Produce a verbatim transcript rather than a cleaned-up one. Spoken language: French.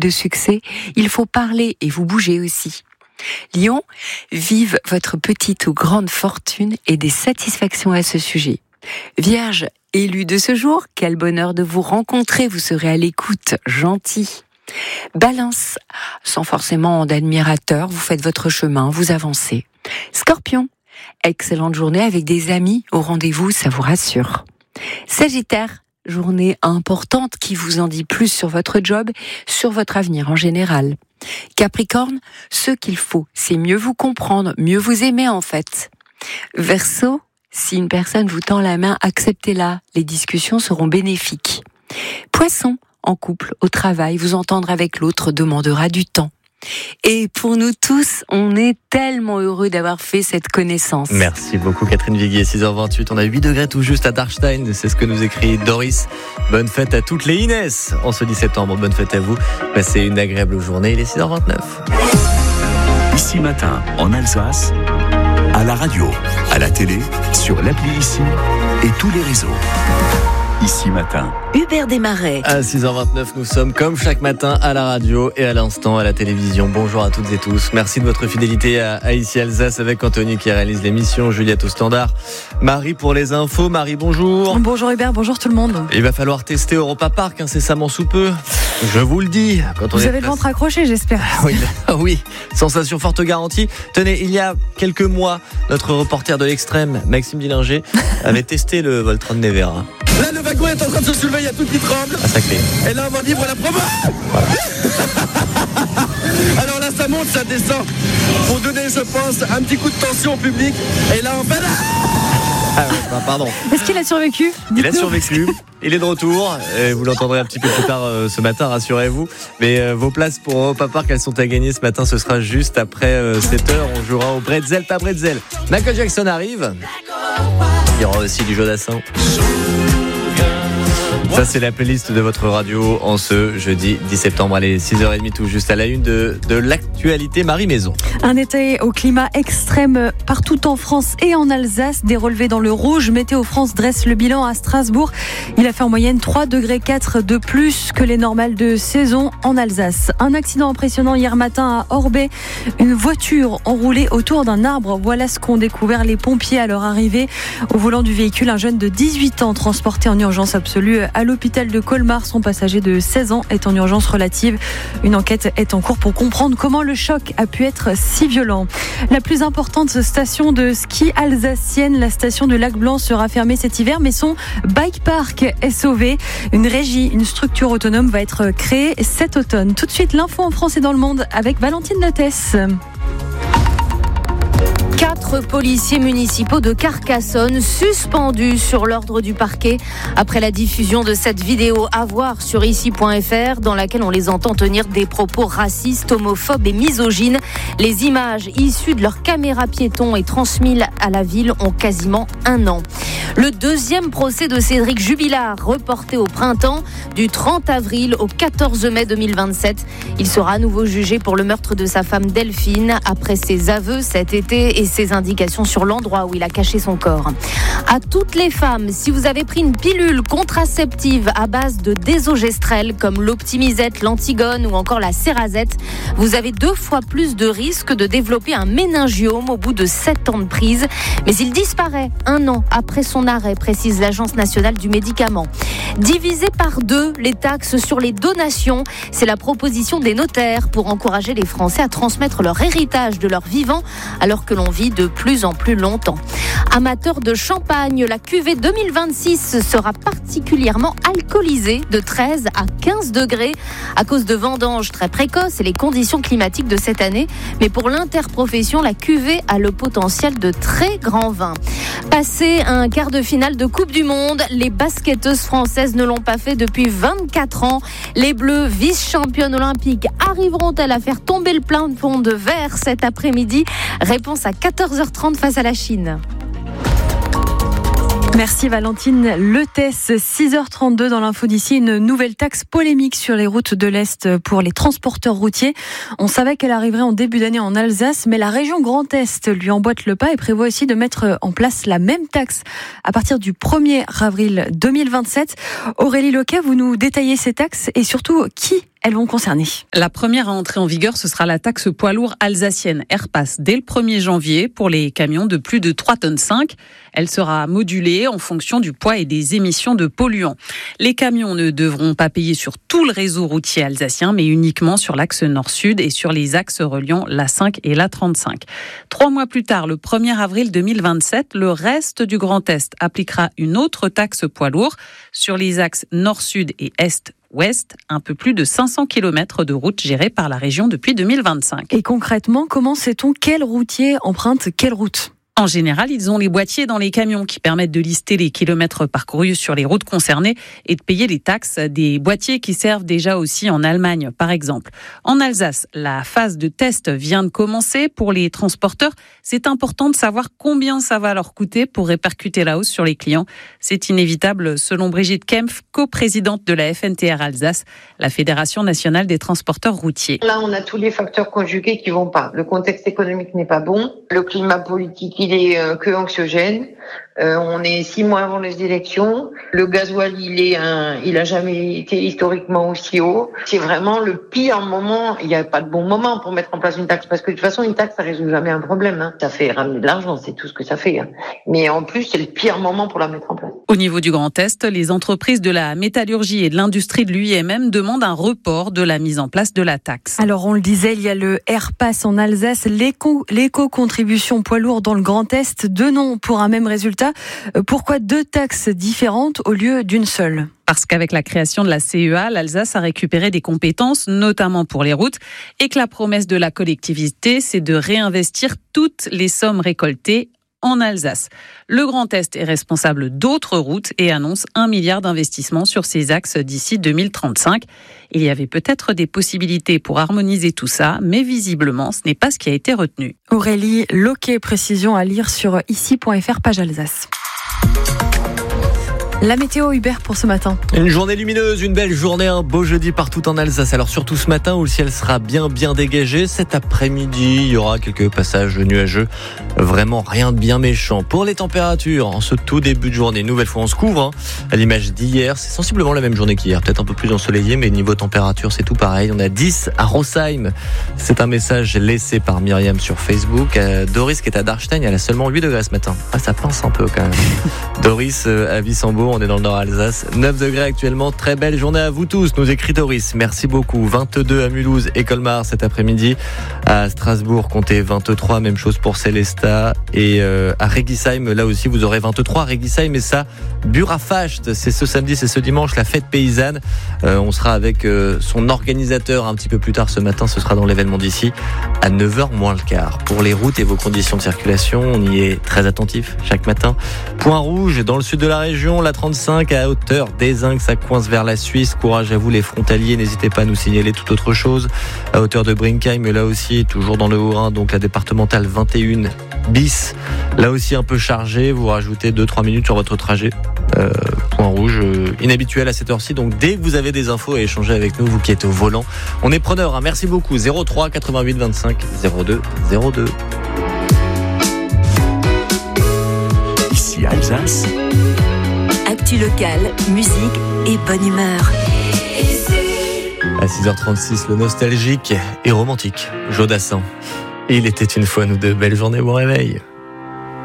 de succès, il faut parler et vous bouger aussi. Lion, vive votre petite ou grande fortune et des satisfactions à ce sujet. Vierge, élu de ce jour, quel bonheur de vous rencontrer, vous serez à l'écoute, gentil. Balance, sans forcément d'admirateurs, vous faites votre chemin, vous avancez. Scorpion, excellente journée avec des amis au rendez-vous, ça vous rassure. Sagittaire, journée importante qui vous en dit plus sur votre job, sur votre avenir en général. Capricorne, ce qu'il faut, c'est mieux vous comprendre, mieux vous aimer en fait. Verseau, si une personne vous tend la main, acceptez-la, les discussions seront bénéfiques. Poisson, en couple, au travail, vous entendre avec l'autre demandera du temps. Et pour nous tous, on est tellement heureux d'avoir fait cette connaissance. Merci beaucoup Catherine Viguier, six heures vingt-huit, on a huit degrés tout juste à Darstein, c'est ce que nous écrit Doris. Bonne fête à toutes les Inès en ce dix septembre, bonne fête à vous, passez une agréable journée, il est six heures vingt-neuf. Ici Matin, en Alsace, à la radio, à la télé, sur l'appli Ici et tous les réseaux. Ici Matin. Hubert Desmarais. À six heures vingt-neuf, nous sommes comme chaque matin à la radio et à l'instant à la télévision. Bonjour à toutes et tous. Merci de votre fidélité à, à Ici Alsace avec Anthony qui réalise l'émission, Juliette au standard, Marie pour les infos. Marie, bonjour. Bonjour Hubert, bonjour tout le monde. Il va falloir tester Europa Park incessamment sous peu. Je vous le dis. Quand on vous est avez le ventre accroché, j'espère. Oui, oui, sensation forte garantie. Tenez, il y a quelques mois, notre reporter de l'extrême, Maxime Dillinger, avait testé le Voltron Nevera. Là, le wagon est en train de se soulever, il y a tout qui tremble. Ah, sacré. Et là, on va vivre la promo. Voilà. Alors là, ça monte, ça descend. Pour donner, je pense, un petit coup de tension au public. Et là, en fait... Ah ouais, bah, pardon. Est-ce qu'il a survécu ? Il a survécu. Il est de retour. Et vous l'entendrez un petit peu plus tard euh, ce matin, rassurez-vous. Mais euh, vos places pour Europa Park, elles sont à gagner ce matin. Ce sera juste après euh, sept heures. On jouera au Bretzel, pas Bretzel. Michael Jackson arrive. Il y aura aussi du Jodassin. Ça, c'est la playlist de votre radio en ce jeudi dix septembre. Allez, six heures trente tout juste à la une de, de l'actualité. Marie Maison. Un été au climat extrême partout en France et en Alsace. Des relevés dans le rouge. Météo France dresse le bilan à Strasbourg. Il a fait en moyenne trois degrés quatre de plus que les normales de saison en Alsace. Un accident impressionnant hier matin à Orbey. Une voiture enroulée autour d'un arbre. Voilà ce qu'ont découvert les pompiers à leur arrivée. Au volant du véhicule, un jeune de dix-huit ans transporté en urgence absolue à l'hôpital de Colmar. Son passager de seize ans est en urgence relative. Une enquête est en cours pour comprendre comment le choc a pu être si violent. La plus importante station de ski alsacienne, la station de Lac-Blanc, sera fermée cet hiver, mais son bike park est sauvé. Une régie, une structure autonome va être créée cet automne. Tout de suite, l'info en France et dans le monde avec Valentine Notès. Quatre policiers municipaux de Carcassonne suspendus sur l'ordre du parquet après la diffusion de cette vidéo à voir sur ici point f r dans laquelle on les entend tenir des propos racistes, homophobes et misogynes. Les images issues de leurs caméras piétons et transmises à la ville ont quasiment un an. Le deuxième procès de Cédric Jubilard, reporté au printemps, du trente avril au quatorze mai deux mille vingt-sept. Il sera à nouveau jugé pour le meurtre de sa femme Delphine, après ses aveux cet été et ses indications sur l'endroit où il a caché son corps. À toutes les femmes, si vous avez pris une pilule contraceptive à base de désogestrel, comme l'Optimisette, l'Antigone ou encore la Cerazette, vous avez deux fois plus de risques de développer un méningiome au bout de sept ans de prise. Mais il disparaît un an après son arrêt, précise l'Agence nationale du médicament. Diviser par deux les taxes sur les donations, c'est la proposition des notaires pour encourager les Français à transmettre leur héritage de leur vivant alors que l'on vit de plus en plus longtemps. Amateurs de champagne, la cuvée deux mille vingt-six sera particulièrement alcoolisée de treize à quinze degrés à cause de vendanges très précoces et les conditions climatiques de cette année. Mais pour l'interprofession, la cuvée a le potentiel de très grand vin. Passé un quart de finale de Coupe du Monde, les basketteuses françaises ne l'ont pas fait depuis vingt-quatre ans. Les Bleus, vice-championnes olympiques, arriveront-elles à faire tomber le plafond de verre cet après-midi ? Réponse à quatorze heures trente face à la Chine. Merci Valentine Letès. six heures trente-deux dans l'info d'ici, une nouvelle taxe polémique sur les routes de l'Est pour les transporteurs routiers. On savait qu'elle arriverait en début d'année en Alsace, mais la région Grand Est lui emboîte le pas et prévoit aussi de mettre en place la même taxe à partir du premier avril deux mille vingt-sept. Aurélie Loquet, vous nous détaillez ces taxes et surtout qui elles vont concerner? La première à entrer en vigueur, ce sera la taxe poids lourd alsacienne. Elle repasse dès le premier janvier pour les camions de plus de trois tonnes cinq. Elle sera modulée en fonction du poids et des émissions de polluants. Les camions ne devront pas payer sur tout le réseau routier alsacien, mais uniquement sur l'axe nord-sud et sur les axes reliant l'A cinq et l'A trente-cinq. Trois mois plus tard, le premier avril deux mille vingt-sept, le reste du Grand Est appliquera une autre taxe poids lourd sur les axes nord-sud et est-ouest, un peu plus de cinq cents kilomètres de routes gérées par la région depuis deux mille vingt-cinq. Et concrètement, comment sait-on quel routier emprunte quelle route ? En général, ils ont les boîtiers dans les camions qui permettent de lister les kilomètres parcourus sur les routes concernées et de payer les taxes. Des boîtiers qui servent déjà aussi en Allemagne, par exemple. En Alsace, la phase de test vient de commencer. Pour les transporteurs, c'est important de savoir combien ça va leur coûter pour répercuter la hausse sur les clients. C'est inévitable, selon Brigitte Kempf, coprésidente de la F N T R Alsace, la Fédération nationale des transporteurs routiers. Là, on a tous les facteurs conjugués qui vont pas. Le contexte économique n'est pas bon. Le climat politique, il est euh, que anxiogène. Euh, on est six mois avant les élections. Le gasoil, il est un, il a jamais été historiquement aussi haut. C'est vraiment le pire moment. Il n'y a pas de bon moment pour mettre en place une taxe parce que de toute façon, une taxe, ça résout jamais un problème. Hein. Ça fait ramener de l'argent, c'est tout ce que ça fait. Hein. Mais en plus, c'est le pire moment pour la mettre en place. Au niveau du Grand Est, les entreprises de la métallurgie et de l'industrie de l'U I M M demandent un report de la mise en place de la taxe. Alors, on le disait, il y a le AirPass en Alsace, l'éco, l'éco-contribution poids lourd dans le Grand Est, deux noms pour un même résultat. Pourquoi deux taxes différentes au lieu d'une seule ? Parce qu'avec la création de la C E A, l'Alsace a récupéré des compétences, notamment pour les routes, et que la promesse de la collectivité, c'est de réinvestir toutes les sommes récoltées en Alsace. Le Grand Est est responsable d'autres routes et annonce un milliard d'investissements sur ces axes d'ici deux mille trente-cinq. Il y avait peut-être des possibilités pour harmoniser tout ça, mais visiblement, ce n'est pas ce qui a été retenu. Aurélie Loquet, précision à lire sur ici point f r, page Alsace. La météo, Hubert, pour ce matin. Une journée lumineuse, une belle journée, un beau jeudi partout en Alsace. Alors surtout ce matin où le ciel sera bien bien dégagé. Cet après-midi, il y aura quelques passages nuageux. Vraiment rien de bien méchant. Pour les températures, en ce tout début de journée, nouvelle fois on se couvre. Hein. À l'image d'hier, c'est sensiblement la même journée qu'hier. Peut-être un peu plus ensoleillé, mais niveau température, c'est tout pareil. On a dix à Rosheim. C'est un message laissé par Myriam sur Facebook. Euh, Doris qui est à Darstein, elle a seulement huit degrés ce matin. Ah, ça pince un peu quand même. Doris euh, à Wissembourg. On est dans le nord Alsace, neuf degrés actuellement. Très belle journée à vous tous, nous écrit Doris. Merci beaucoup. vingt-deux à Mulhouse et Colmar cet après-midi. À Strasbourg, comptez vingt-trois. Même chose pour Célestat. Et euh, à Régisheim, là aussi, vous aurez vingt-trois. Régisheim, et ça, Burafacht. C'est ce samedi, c'est ce dimanche, la fête paysanne. Euh, on sera avec euh, son organisateur un petit peu plus tard ce matin. Ce sera dans l'événement d'ici à neuf heures moins le quart. Pour les routes et vos conditions de circulation, on y est très attentif chaque matin. Point rouge dans le sud de la région, la trente-cinq à hauteur d'Aizinc, ça coince vers la Suisse. Courage à vous les frontaliers, n'hésitez pas à nous signaler toute autre chose. À hauteur de Brinkheim, là aussi, toujours dans le Haut-Rhin, donc la départementale vingt et un bis. Là aussi un peu chargé, vous rajoutez deux trois minutes sur votre trajet. Euh, point rouge, euh, inhabituel à cette heure-ci. Donc dès que vous avez des infos à échanger avec nous, vous qui êtes au volant, on est preneur. Hein. Merci beaucoup. zéro trois quatre-vingt-huit vingt-cinq zéro deux zéro deux. Ici Alsace. Actu locale, musique et bonne humeur. À six heures trente-six, le nostalgique et romantique Jodassin. Il était une fois nous deux. Belle journée, bon réveil.